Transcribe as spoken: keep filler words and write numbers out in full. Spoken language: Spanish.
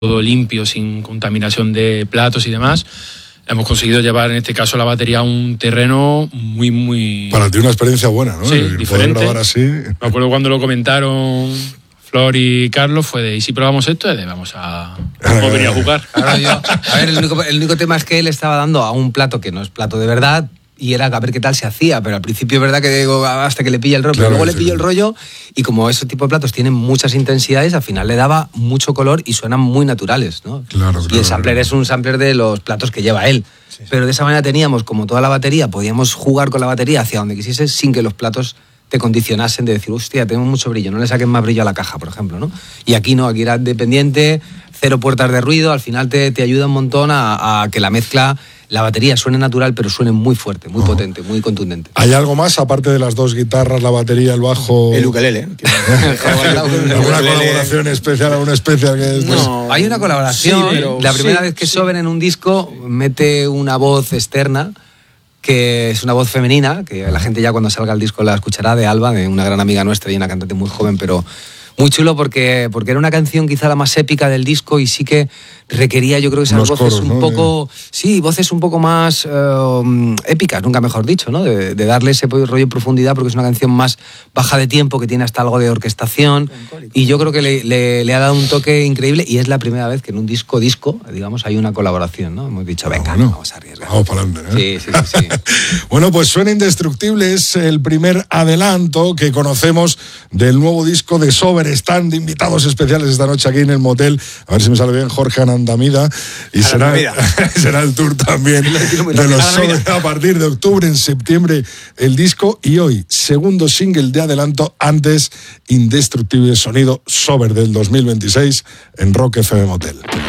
todo limpio, sin contaminación de platos y demás. Hemos conseguido llevar en este caso la batería a un terreno muy, muy... Para ti una experiencia buena, ¿no? Sí, el diferente. Poder grabar así. Me acuerdo cuando lo comentaron Flor y Carlos, fue de, ¿y si probamos esto? De, vamos a, vamos a venir a jugar. Claro, yo, a ver, el único, el único tema es que él estaba dando a un plato que no es plato de verdad, y era a ver qué tal se hacía, pero al principio es verdad que digo, hasta que le pilla el rollo, Claro, pero luego sí, le pilló sí. el rollo, y como ese tipo de platos tienen muchas intensidades, al final le daba mucho color y suenan muy naturales, ¿no? Claro, y claro, el sampler claro. es un sampler de los platos que lleva él. Sí, sí. Pero de esa manera teníamos, como toda la batería, podíamos jugar con la batería hacia donde quisiese sin que los platos te condicionasen de decir, hostia, tenemos mucho brillo, no le saquen más brillo a la caja, por ejemplo, ¿no? Y aquí no, aquí era dependiente, cero puertas de ruido, al final te, te ayuda un montón a, a que la mezcla, la batería suene natural, pero suene muy fuerte, muy oh. potente, muy contundente. ¿Hay algo más, aparte de las dos guitarras, la batería, el bajo? El ukelele. ¿Alguna colaboración especial, alguna especial que después? No, hay una colaboración. Sí, pero, la primera sí, vez que sí. Soben en un disco mete una voz externa, que es una voz femenina, que la gente ya cuando salga el disco la escuchará, de Alba, de una gran amiga nuestra y una cantante muy joven, pero muy chulo porque, porque era una canción quizá la más épica del disco y sí que requería, yo creo que esas Los voces coros, un ¿no? poco, sí, voces un poco más uh, épicas, nunca mejor dicho, ¿no? De, de darle ese rollo de profundidad, porque es una canción más baja de tiempo, que tiene hasta algo de orquestación, y yo creo que le, le, le ha dado un toque increíble, y es la primera vez que en un disco disco, digamos, hay una colaboración, ¿no? Hemos dicho, venga, bueno, vamos a arriesgar. Vamos para adelante, ¿eh? Sí, sí, sí. sí. Bueno, pues Suena Indestructible es el primer adelanto que conocemos del nuevo disco de Sober. Están de invitados especiales esta noche aquí en el motel, a ver si me sale bien, Jorge Anandamida, y será, será el tour también de los Sober a partir de octubre, en septiembre el disco, y hoy segundo single de adelanto, antes Indestructible, sonido Sober del dos mil veintiséis en Rock F M Motel.